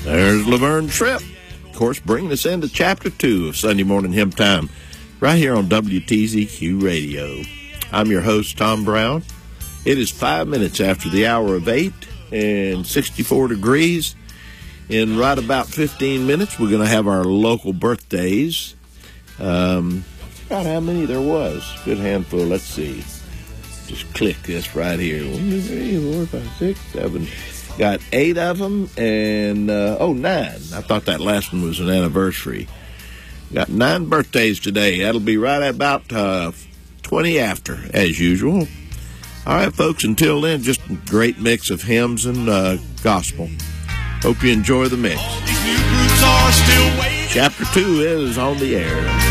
There's Laverne Tripp, of course, bringing us into Chapter 2 of Sunday Morning Hymn Time, right here on WTZQ Radio. I'm your host, Tom Brown. It is 5 minutes after the hour of 8 and 64 degrees. In right about 15 minutes, we're going to have our local birthdays. About how many there was. Good handful. Let's see. Just click this right here. 1, 2, 3, 4, 5, 6, 7. Got 8 of them and, 9. I thought that last one was an anniversary. Got 9 birthdays today. That'll be right at about 20 after, as usual. All right, folks, until then, just a great mix of hymns and gospel. Hope you enjoy the mix. Chapter 2 is on the air.